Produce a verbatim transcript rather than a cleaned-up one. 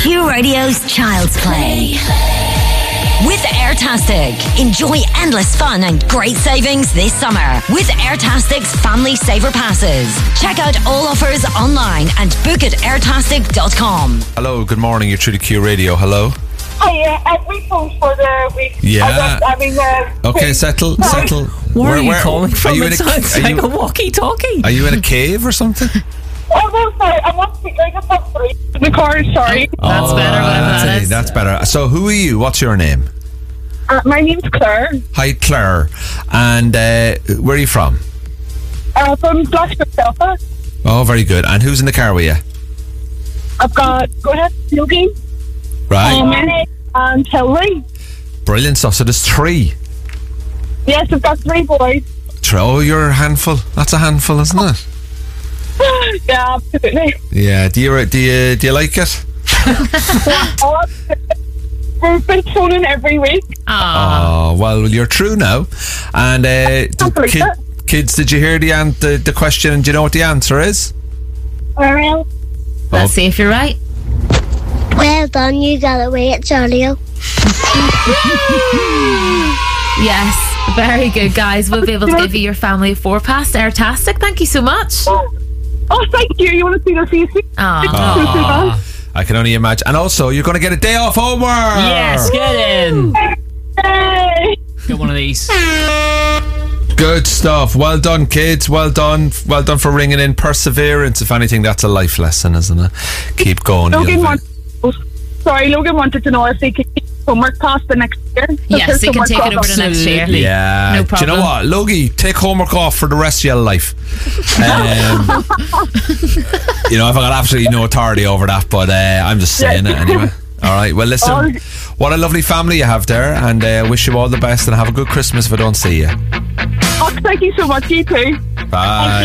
Q Radio's Child's Play. With Airtastic, enjoy endless fun and great savings this summer with Airtastic's Family Saver Passes. Check out all offers online and book at airtastic dot com. Hello, good morning. You're through to Q Radio. Hello. Hi, uh, I've rephoned for the week. Yeah. I, got, I mean, uh, Okay, settle, Sorry. settle. Where, are you calling from? Are you in It a, sounds are like you, a walkie-talkie. are you in a cave or something? Oh, no, sorry. I'm not speaking. I just have three. The car, sorry. That's Oh, better, whatever that's that it, is. That's better. So, who are you? What's your name? Uh, my name's Claire. Hi, Claire. And uh, where are you from? Uh, from Glasgow, Belfast. Oh, very good. And who's in the car with you? I've got, go ahead, Yogi, Right. um, and Hillary. Brilliant stuff. So, there's three. Yes, I've got three boys. Three. Oh, you're a handful. That's a handful, isn't it? Yeah, absolutely. Yeah. Do you, do you, do you like it? Oh, we've been phoning every week. Oh, well, you're true now. And uh, Can't did, believe kid, it. kids, did you hear the, an- the the question and do you know what the answer is? Well, Let's see if you're right. Well done, you got away at Jolio. Yes, very good, guys. We'll be able to give you your family of four pass. Airtastic, thank you so much. oh, thank you. You want to see their faces? Aw. I can only imagine. And also, you're going to get a day off homework. Yes, get in. Hey! Get one of these. Good stuff. Well done, kids. Well done. Well done for ringing in. Perseverance. If anything, that's a life lesson, isn't it? Keep going. Logan You'll- wanted, oh, sorry, Logan wanted to know if they could keep homework past the next year. Yes, they can take it over to next year. Absolutely. Yeah. No Do you know problem. what, Logie? Take homework off for the rest of your life. Um, you know, I've got absolutely no authority over that, but uh, I'm just saying it anyway. All right. Well, listen. Oh. What a lovely family you have there, and uh, wish you all the best, and have a good Christmas if I don't see you. Oh, thank you so much. You too. Bye.